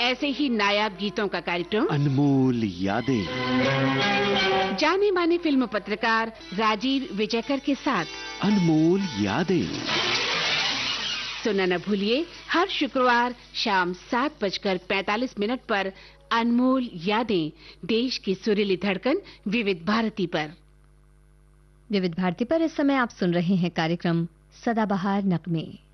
ऐसे ही नायाब गीतों का कार्यक्रम अनमोल यादें। जाने माने फिल्म पत्रकार राजीव विजयकर के साथ अनमोल यादें सुनना न भूलिए, हर शुक्रवार शाम 7:45 पर अनमोल यादें, देश की सुरीली धड़कन विविध भारती पर। विविध भारती पर इस समय आप सुन रहे हैं कार्यक्रम सदाबहार नगमे।